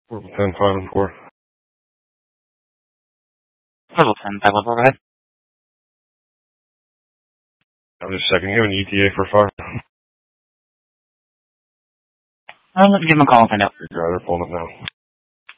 Level 10, 5 and 4. Level 10, 5 level, go ahead. I'm just checking. You have an ETA for 5? Let me give him a call and find out. They're pulling up now.